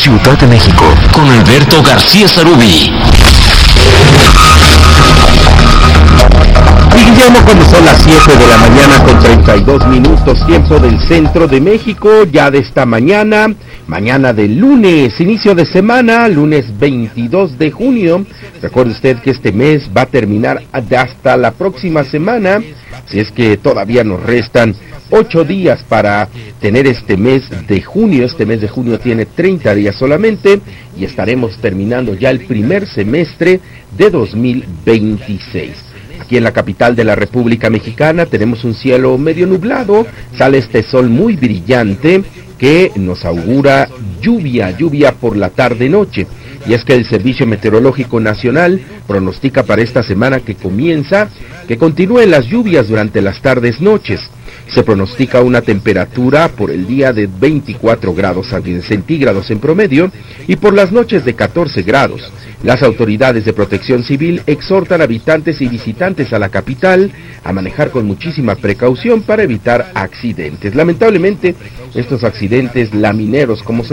Ciudad de México, con Alberto García Sarubi. Y Guillermo, cuando son las 7 de la mañana con 32 minutos, tiempo del centro de México, ya de esta mañana del lunes, inicio de semana, lunes 22 de junio. Recuerde usted que este mes va a terminar hasta la próxima semana, si es que todavía nos restan 8 días para tener este mes de junio. Este mes de junio tiene 30 días solamente y estaremos terminando ya el primer semestre de 2026. Aquí en la capital de la República Mexicana tenemos un cielo medio nublado, sale este sol muy brillante que nos augura lluvia por la tarde-noche. Y es que el Servicio Meteorológico Nacional pronostica para esta semana que comienza, que continúen las lluvias durante las tardes-noches. Se pronostica una temperatura por el día de 24 grados centígrados en promedio y por las noches de 14 grados. Las autoridades de protección civil exhortan a habitantes y visitantes a la capital a manejar con muchísima precaución para evitar accidentes. Lamentablemente, estos accidentes lamineros, como se